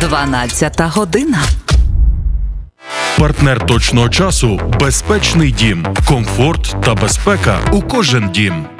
12 година. Партнер точного часу – безпечний дім. Комфорт та безпека у кожен дім.